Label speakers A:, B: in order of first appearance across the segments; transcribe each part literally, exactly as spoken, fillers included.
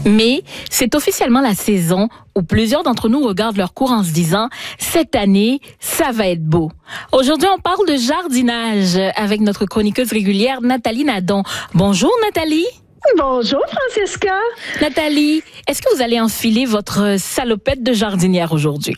A: Mais c'est officiellement la saison où plusieurs d'entre nous regardent leur cours en se disant « Cette année, ça va être beau ». Aujourd'hui, on parle de jardinage avec notre chroniqueuse régulière Nathalie Nadon. Bonjour Nathalie.
B: Bonjour Francesca.
A: Nathalie, est-ce que vous allez enfiler votre salopette de jardinière aujourd'hui?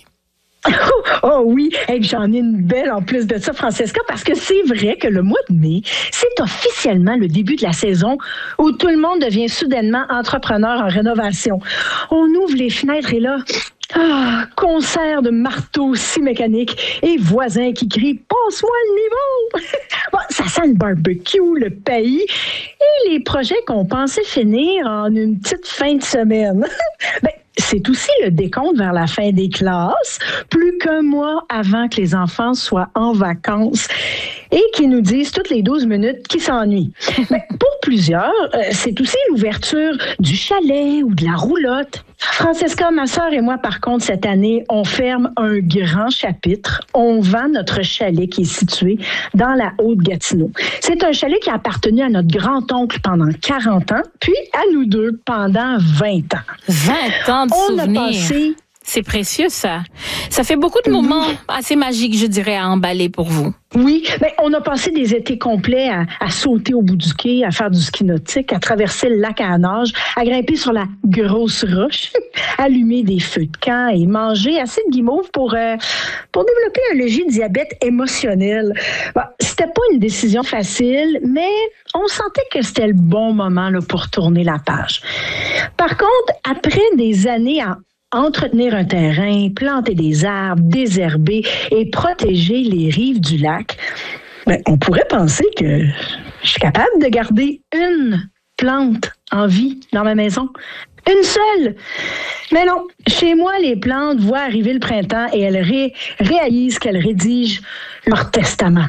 B: Oh oui, hey, j'en ai une belle en plus de ça, Francesca, parce que c'est vrai que le mois de mai, c'est officiellement le début de la saison où tout le monde devient soudainement entrepreneur en rénovation. On ouvre les fenêtres et là, ah, concert de marteaux scie mécaniques et voisins qui crient « Passe-moi le niveau! » Bon, ça sent le barbecue, le pays et les projets qu'on pensait finir en une petite fin de semaine. Ben, c'est aussi le décompte vers la fin des classes, plus qu'un mois avant que les enfants soient en vacances et qui nous disent toutes les douze minutes qu'ils s'ennuient. Mais pour plusieurs, c'est aussi l'ouverture du chalet ou de la roulotte. Francesca, ma sœur et moi, par contre, cette année, on ferme un grand chapitre. On vend notre chalet qui est situé dans la Haute-Gatineau. C'est un chalet qui a appartenu à notre grand-oncle pendant quarante ans, puis à nous deux pendant vingt ans.
A: vingt ans de
B: on
A: souvenirs.
B: A passé...
A: C'est précieux, ça. Ça fait beaucoup de moments assez magiques, je dirais, à emballer pour vous.
B: Oui, ben, on a passé des étés complets à, à sauter au bout du quai, à faire du ski nautique, à traverser le lac à la nage, à grimper sur la grosse roche, allumer des feux de camp et manger assez de guimauve pour, euh, pour développer un léger diabète émotionnel. Bon, c'était pas une décision facile, mais on sentait que c'était le bon moment là, pour tourner la page. Par contre, après des années à entretenir un terrain, planter des arbres, désherber et protéger les rives du lac, ben, on pourrait penser que je suis capable de garder une plante en vie dans ma maison. Une seule! Mais non, chez moi, les plantes voient arriver le printemps et elles ré- réalisent qu'elles rédigent leur testament.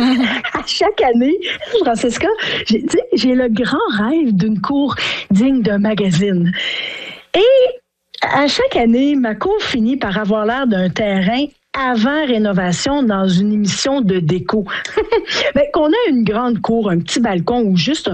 B: À chaque année, Francesca, j'ai, j'ai le grand rêve d'une cour digne d'un magazine. Et à chaque année, ma cour finit par avoir l'air d'un terrain avant rénovation dans une émission de déco. Ben, qu'on a une grande cour, un petit balcon ou juste un